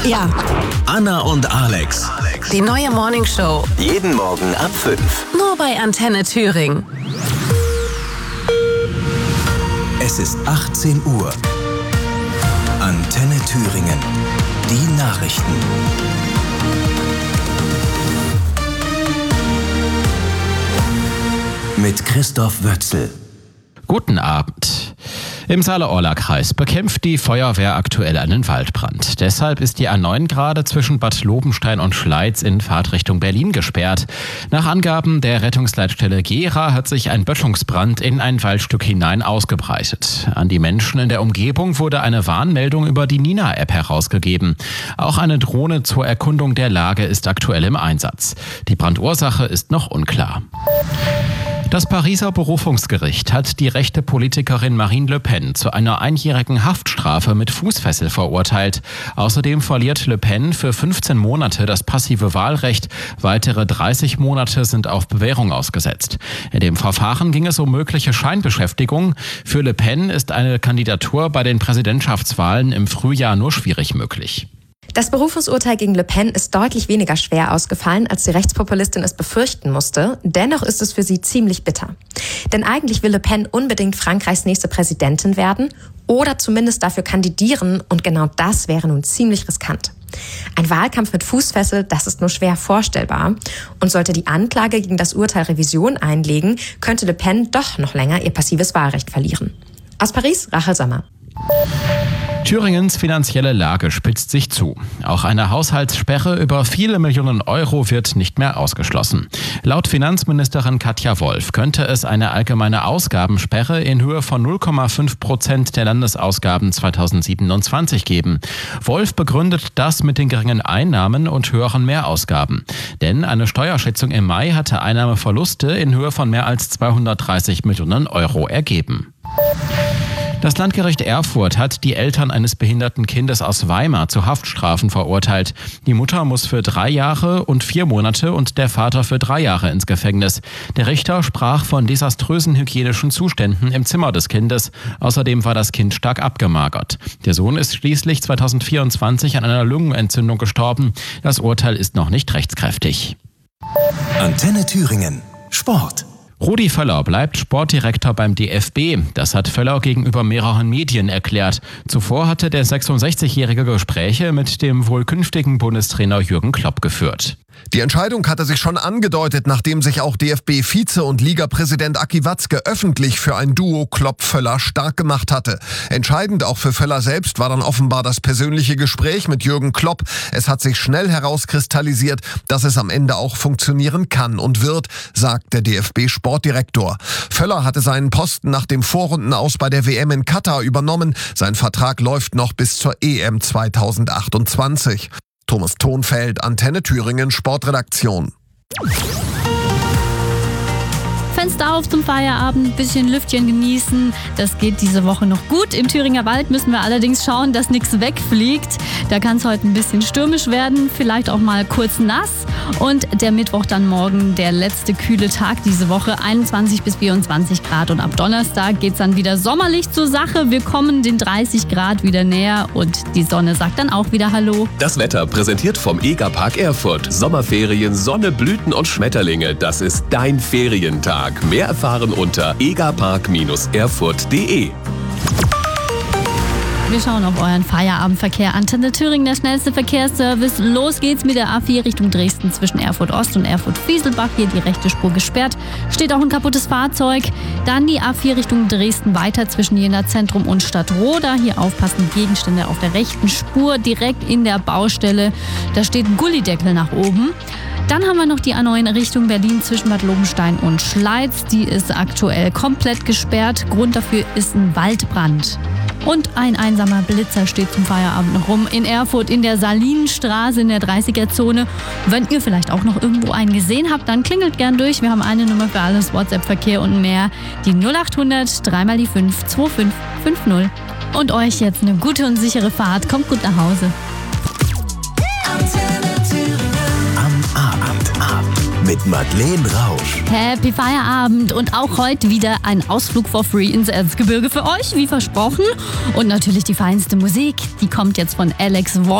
Ja. Anna und Alex. Die neue Morningshow. Jeden Morgen ab 5. Nur bei Antenne Thüringen. Es ist 18 Uhr. Antenne Thüringen. Die Nachrichten. Mit Christoph Wötzl. Guten Abend. Im Saale-Orla-Kreis bekämpft die Feuerwehr aktuell einen Waldbrand. Deshalb ist die A9 gerade zwischen Bad Lobenstein und Schleiz in Fahrtrichtung Berlin gesperrt. Nach Angaben der Rettungsleitstelle Gera hat sich ein Böschungsbrand in ein Waldstück hinein ausgebreitet. An die Menschen in der Umgebung wurde eine Warnmeldung über die Nina-App herausgegeben. Auch eine Drohne zur Erkundung der Lage ist aktuell im Einsatz. Die Brandursache ist noch unklar. Das Pariser Berufungsgericht hat die rechte Politikerin Marine Le Pen zu einer einjährigen Haftstrafe mit Fußfessel verurteilt. Außerdem verliert Le Pen für 15 Monate das passive Wahlrecht. Weitere 30 Monate sind auf Bewährung ausgesetzt. In dem Verfahren ging es um mögliche Scheinbeschäftigung. Für Le Pen ist eine Kandidatur bei den Präsidentschaftswahlen im Frühjahr nur schwierig möglich. Das Berufungsurteil gegen Le Pen ist deutlich weniger schwer ausgefallen, als die Rechtspopulistin es befürchten musste. Dennoch ist es für sie ziemlich bitter. Denn eigentlich will Le Pen unbedingt Frankreichs nächste Präsidentin werden oder zumindest dafür kandidieren, und genau das wäre nun ziemlich riskant. Ein Wahlkampf mit Fußfessel, das ist nur schwer vorstellbar. Und sollte die Anklage gegen das Urteil Revision einlegen, könnte Le Pen doch noch länger ihr passives Wahlrecht verlieren. Aus Paris, Rachel Sommer. Thüringens finanzielle Lage spitzt sich zu. Auch eine Haushaltssperre über viele Millionen Euro wird nicht mehr ausgeschlossen. Laut Finanzministerin Katja Wolf könnte es eine allgemeine Ausgabensperre in Höhe von 0,5% der Landesausgaben 2027 geben. Wolf begründet das mit den geringen Einnahmen und höheren Mehrausgaben. Denn eine Steuerschätzung im Mai hatte Einnahmeverluste in Höhe von mehr als 230 Millionen Euro ergeben. Das Landgericht Erfurt hat die Eltern eines behinderten Kindes aus Weimar zu Haftstrafen verurteilt. Die Mutter muss für 3 Jahre und 4 Monate und der Vater für 3 Jahre ins Gefängnis. Der Richter sprach von desaströsen hygienischen Zuständen im Zimmer des Kindes. Außerdem war das Kind stark abgemagert. Der Sohn ist schließlich 2024 an einer Lungenentzündung gestorben. Das Urteil ist noch nicht rechtskräftig. Antenne Thüringen. Sport. Rudi Völler bleibt Sportdirektor beim DFB. Das hat Völler gegenüber mehreren Medien erklärt. Zuvor hatte der 66-Jährige Gespräche mit dem wohl künftigen Bundestrainer Jürgen Klopp geführt. Die Entscheidung hatte sich schon angedeutet, nachdem sich auch DFB-Vize und Ligapräsident Aki Watzke öffentlich für ein Duo Klopp-Völler stark gemacht hatte. Entscheidend auch für Völler selbst war dann offenbar das persönliche Gespräch mit Jürgen Klopp. Es hat sich schnell herauskristallisiert, dass es am Ende auch funktionieren kann und wird, sagt der DFB-Sportdirektor. Völler hatte seinen Posten nach dem Vorrundenaus bei der WM in Katar übernommen. Sein Vertrag läuft noch bis zur EM 2028. Thomas Thonfeld, Antenne Thüringen, Sportredaktion. Fenster auf zum Feierabend, bisschen Lüftchen genießen. Das geht diese Woche noch gut. Im Thüringer Wald müssen wir allerdings schauen, dass nichts wegfliegt. Da kann es heute ein bisschen stürmisch werden, vielleicht auch mal kurz nass. Und der Mittwoch dann morgen, der letzte kühle Tag diese Woche, 21 bis 24 Grad. Und ab Donnerstag geht es dann wieder sommerlich zur Sache. Wir kommen den 30 Grad wieder näher und die Sonne sagt dann auch wieder Hallo. Das Wetter präsentiert vom EGA-Park Erfurt. Sommerferien, Sonne, Blüten und Schmetterlinge. Das ist dein Ferientag. Mehr erfahren unter egapark-erfurt.de. Wir schauen auf euren Feierabendverkehr. Antenne Thüringen, der schnellste Verkehrsservice. Los geht's mit der A4 Richtung Dresden zwischen Erfurt Ost und Erfurt Fieselbach. Hier die rechte Spur gesperrt. Steht auch ein kaputtes Fahrzeug. Dann die A4 Richtung Dresden weiter zwischen Jena Zentrum und Stadtroda. Hier aufpassen, Gegenstände auf der rechten Spur direkt in der Baustelle. Da steht ein Gullideckel nach oben. Dann haben wir noch die A9 Richtung Berlin zwischen Bad Lobenstein und Schleiz. Die ist aktuell komplett gesperrt. Grund dafür ist ein Waldbrand. Und ein einsamer Blitzer steht zum Feierabend noch rum in Erfurt in der Salinenstraße in der 30er-Zone. Wenn ihr vielleicht auch noch irgendwo einen gesehen habt, dann klingelt gern durch. Wir haben eine Nummer für alles, WhatsApp-Verkehr und mehr. Die 0800 3 mal die 5 2550. Und euch jetzt eine gute und sichere Fahrt. Kommt gut nach Hause. Mit Madeleine Rausch. Happy Feierabend und auch heute wieder ein Ausflug for free ins Erzgebirge für euch, wie versprochen. Und natürlich die feinste Musik, die kommt jetzt von Alex Wolf.